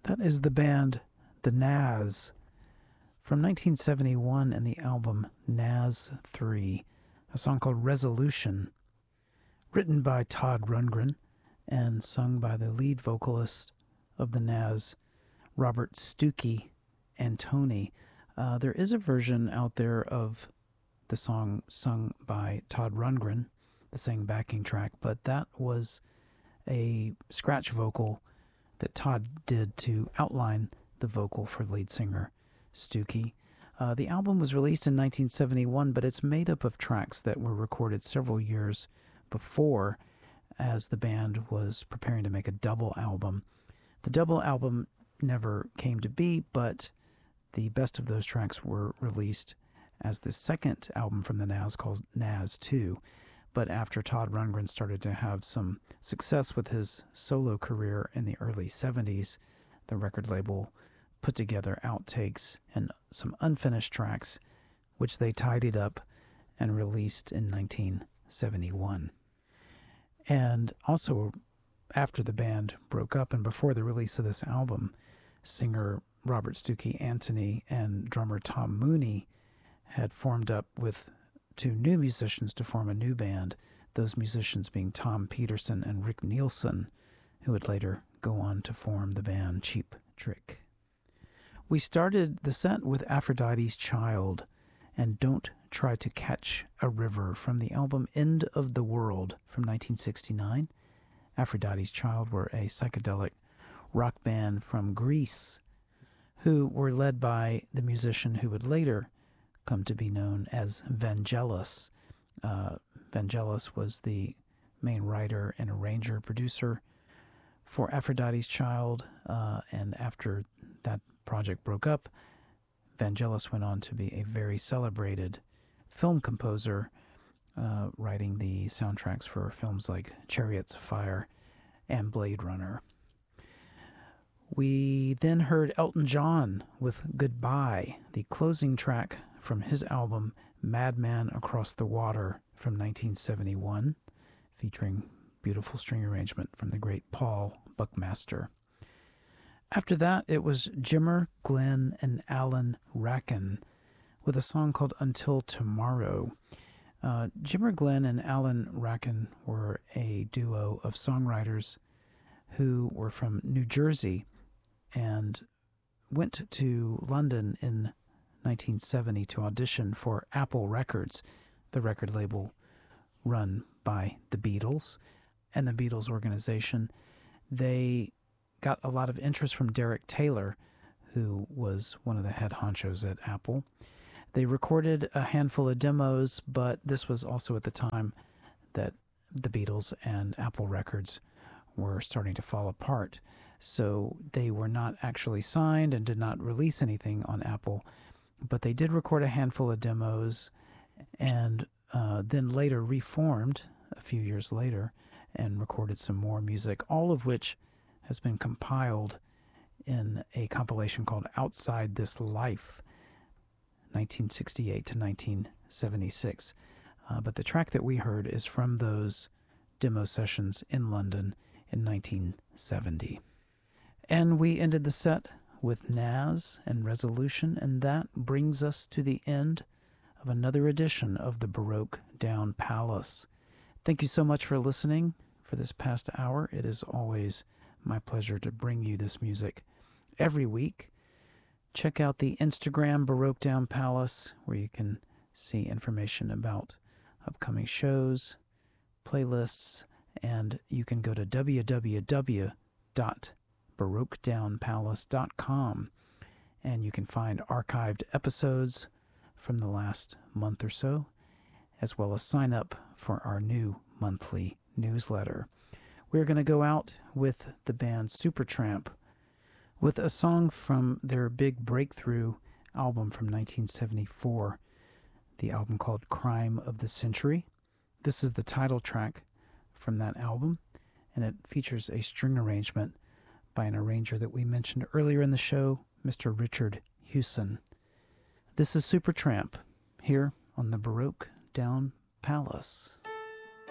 That is the band The Nazz from 1971 and the album Nazz 3, a song called Resolution, written by Todd Rundgren and sung by the lead vocalist of The Nazz, Robert Stuckey Antoni. There is a version out there of the song sung by Todd Rundgren, the same backing track, but that was a scratch vocal that Todd did to outline the vocal for lead singer Stuckey. The album was released in 1971, but it's made up of tracks that were recorded several years before, as the band was preparing to make a double album. The double album never came to be, but the best of those tracks were released as the second album from the Nazz called Nazz 2. But after Todd Rundgren started to have some success with his solo career in the early 70s, the record label put together outtakes and some unfinished tracks, which they tidied up and released in 1971. And also, after the band broke up and before the release of this album, singer Robert Stuckey Antoni and drummer Tom Mooney had formed up with two new musicians to form a new band, those musicians being Tom Peterson and Rick Nielsen, who would later go on to form the band Cheap Trick. We started the set with Aphrodite's Child and Don't Try to Catch a River from the album End of the World from 1969. Aphrodite's Child were a psychedelic rock band from Greece who were led by the musician who would later come to be known as Vangelis. Vangelis was the main writer and arranger, producer for Aphrodite's Child, and after that project broke up, Vangelis went on to be a very celebrated film composer, writing the soundtracks for films like Chariots of Fire and Blade Runner. We then heard Elton John with Goodbye, the closing track from his album Madman Across the Water from 1971, featuring beautiful string arrangement from the great Paul Buckmaster. After that, it was Jimmer, Glenn, and Alan Racken with a song called Until Tomorrow. Jimmer, Glenn, and Alan Racken were a duo of songwriters who were from New Jersey and went to London in 1970 to audition for Apple Records, the record label run by the Beatles and the Beatles organization. They got a lot of interest from Derek Taylor, who was one of the head honchos at Apple. They recorded a handful of demos, but this was also at the time that the Beatles and Apple Records were starting to fall apart. So they were not actually signed and did not release anything on Apple, but they did record a handful of demos and then later reformed a few years later and recorded some more music, all of which has been compiled in a compilation called Outside This Life, 1968 to 1976. But the track that we heard is from those demo sessions in London in 1970. And we ended the set with Nazz and Resolution, and that brings us to the end of another edition of the Baroque Down Palace. Thank you so much for listening for this past hour. It is always my pleasure to bring you this music every week. Check out the Instagram Baroque Down Palace, where you can see information about upcoming shows, playlists, and you can go to www.baroquedownpalace.com, and you can find archived episodes from the last month or so, as well as sign up for our new monthly newsletter. We're going to go out with the band Supertramp with a song from their big breakthrough album from 1974, the album called Crime of the Century. This is the title track from that album, and it features a string arrangement by an arranger that we mentioned earlier in the show, Mr. Richard Hewson. This is Supertramp here on the Baroque Down Palace.